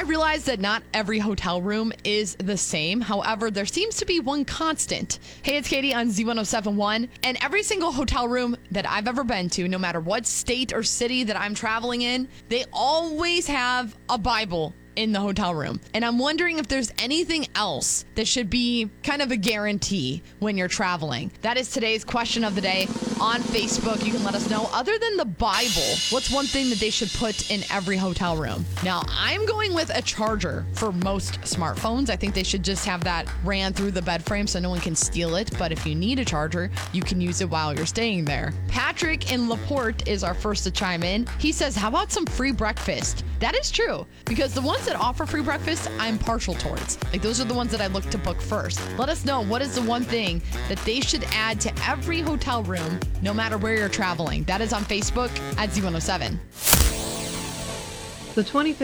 realize that not every hotel room is the same. However, there seems to be one constant. Hey, it's Katie on Z1071. And every single hotel room that I've ever been to, no matter what state or city that I'm traveling in, they always have a Bible in the hotel room. And I'm wondering if there's anything else that should be kind of a guarantee when you're traveling. That is today's question of the day on Facebook. You can let us know, other than the Bible, what's one thing that they should put in every hotel room? Now, I'm going with a charger for most smartphones. I think they should just have that ran through the bed frame so no one can steal it. But if you need a charger, you can use it while you're staying there. Patrick in LaPorte is our first to chime in. He says, how about some free breakfast? That is true, because the ones that offer free breakfast, I'm partial towards. Like, those are the ones that I look to book first. Let us know, what is the one thing that they should add to every hotel room, no matter where you're traveling. That is on Facebook at Z107. The 25th